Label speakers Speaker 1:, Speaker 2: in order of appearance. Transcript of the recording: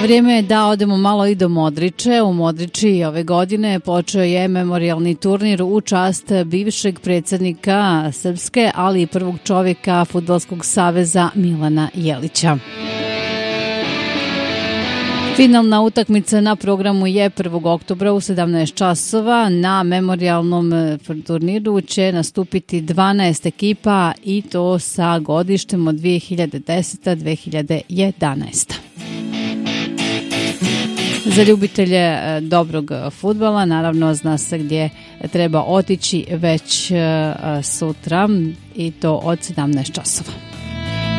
Speaker 1: Vrijeme je da odemo malo i do Modriče. U Modriči ove godine počeo je memorijalni turnir u čast bivšeg predsjednika Srpske, ali i prvog čovjeka Fudbalskog saveza Milana Jelića. Finalna utakmica na programu je 1. oktobra u 17 časova. Na memorialnom turniru će nastupiti 12 ekipa i to sa godištem od 2010-2011. Za ljubitelje dobrog fudbala, naravno, zna se gdje treba otići već sutra i to od 17 časova.